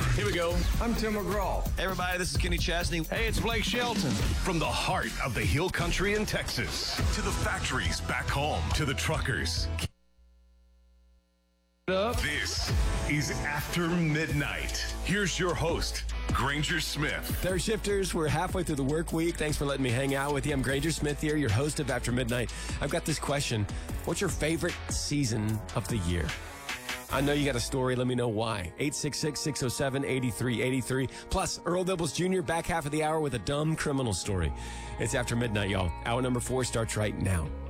Here we go. I'm Tim McGraw. Hey, everybody, this is Kenny Chesney. Hey, it's Blake Shelton. From the heart of the Hill Country in Texas to the factories back home to the truckers. This is After Midnight. Here's your host, Granger Smith. Third shifters, we're halfway through the work week. Thanks for letting me hang out with you. I'm Granger Smith here, your host of After Midnight. I've got this question. What's your favorite season of the year? I know you got a story. Let me know why. 866-607-8383. Plus, Earl Dibbles Jr. back half of the hour with a dumb criminal story. It's After Midnight, y'all. Hour number 4 starts right now.